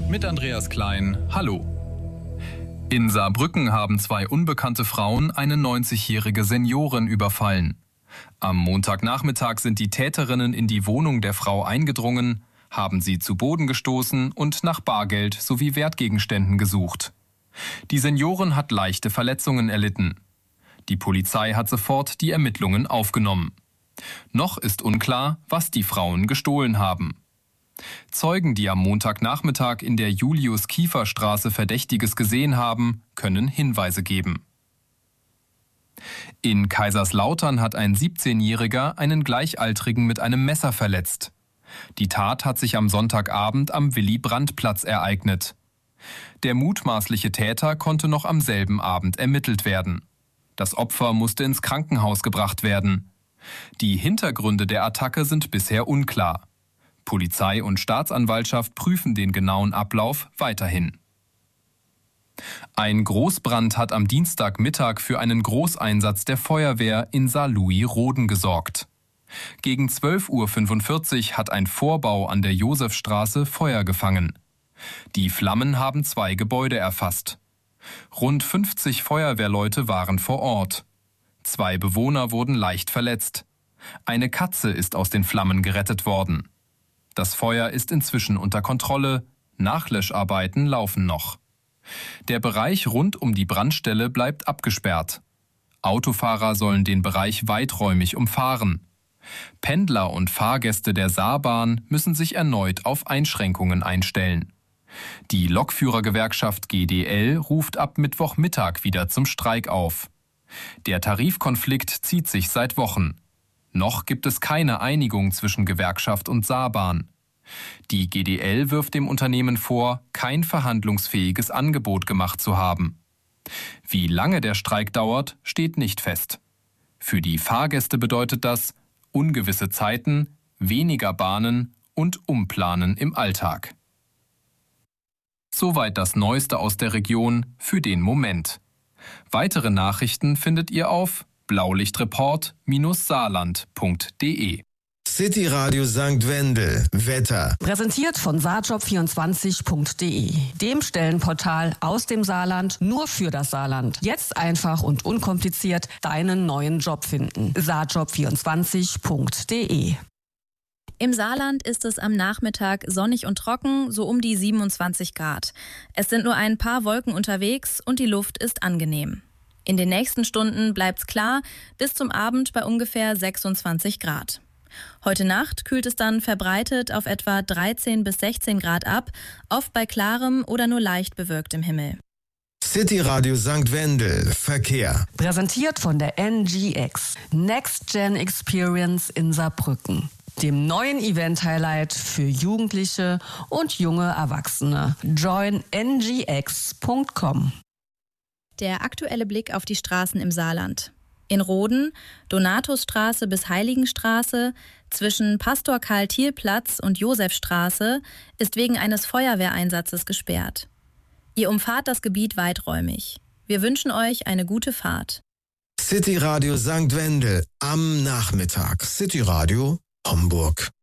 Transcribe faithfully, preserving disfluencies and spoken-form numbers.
mit Andreas Klein. Hallo. In Saarbrücken haben zwei unbekannte Frauen eine neunzigjährige Seniorin überfallen. Am Montagnachmittag sind die Täterinnen in die Wohnung der Frau eingedrungen, haben sie zu Boden gestoßen und nach Bargeld sowie Wertgegenständen gesucht. Die Seniorin hat leichte Verletzungen erlitten. Die Polizei hat sofort die Ermittlungen aufgenommen. Noch ist unklar, was die Frauen gestohlen haben. Zeugen, die am Montagnachmittag in der Julius-Kiefer-Straße Verdächtiges gesehen haben, können Hinweise geben. In Kaiserslautern hat ein siebzehnjähriger einen Gleichaltrigen mit einem Messer verletzt. Die Tat hat sich am Sonntagabend am Willy-Brandt-Platz ereignet. Der mutmaßliche Täter konnte noch am selben Abend ermittelt werden. Das Opfer musste ins Krankenhaus gebracht werden. Die Hintergründe der Attacke sind bisher unklar. Polizei und Staatsanwaltschaft prüfen den genauen Ablauf weiterhin. Ein Großbrand hat am Dienstagmittag für einen Großeinsatz der Feuerwehr in Saarlouis-Roden gesorgt. Gegen zwölf Uhr fünfundvierzig hat ein Vorbau an der Josefstraße Feuer gefangen. Die Flammen haben zwei Gebäude erfasst. Rund fünfzig Feuerwehrleute waren vor Ort. Zwei Bewohner wurden leicht verletzt. Eine Katze ist aus den Flammen gerettet worden. Das Feuer ist inzwischen unter Kontrolle, Nachlöscharbeiten laufen noch. Der Bereich rund um die Brandstelle bleibt abgesperrt. Autofahrer sollen den Bereich weiträumig umfahren. Pendler und Fahrgäste der Saarbahn müssen sich erneut auf Einschränkungen einstellen. Die Lokführergewerkschaft G D L ruft ab Mittwochmittag wieder zum Streik auf. Der Tarifkonflikt zieht sich seit Wochen. Noch gibt es keine Einigung zwischen Gewerkschaft und Saarbahn. Die G D L wirft dem Unternehmen vor, kein verhandlungsfähiges Angebot gemacht zu haben. Wie lange der Streik dauert, steht nicht fest. Für die Fahrgäste bedeutet das ungewisse Zeiten, weniger Bahnen und Umplanen im Alltag. Soweit das Neueste aus der Region für den Moment. Weitere Nachrichten findet ihr auf blaulichtreport Bindestrich saarland Punkt de. City Radio Sankt Wendel. Wetter. Präsentiert von saarjob vierundzwanzig Punkt de, dem Stellenportal aus dem Saarland nur für das Saarland. Jetzt einfach und unkompliziert deinen neuen Job finden. saarjob vierundzwanzig Punkt de. Im Saarland ist es am Nachmittag sonnig und trocken, so um die siebenundzwanzig Grad. Es sind nur ein paar Wolken unterwegs und die Luft ist angenehm. In den nächsten Stunden bleibt's klar, bis zum Abend bei ungefähr sechsundzwanzig Grad. Heute Nacht kühlt es dann verbreitet auf etwa dreizehn bis sechzehn Grad ab, oft bei klarem oder nur leicht bewölktem Himmel. City Radio Sankt Wendel. Verkehr. Präsentiert von der N G X. Next Gen Experience in Saarbrücken. Dem neuen Event-Highlight für Jugendliche und junge Erwachsene. join n g x punkt com. Der aktuelle Blick auf die Straßen im Saarland. In Roden, Donatusstraße bis Heiligenstraße, zwischen Pastor Karl-Thiel-Platz und Josefstraße ist wegen eines Feuerwehreinsatzes gesperrt. Ihr umfahrt das Gebiet weiträumig. Wir wünschen euch eine gute Fahrt. City Radio Sankt Wendel am Nachmittag. City Radio Homburg.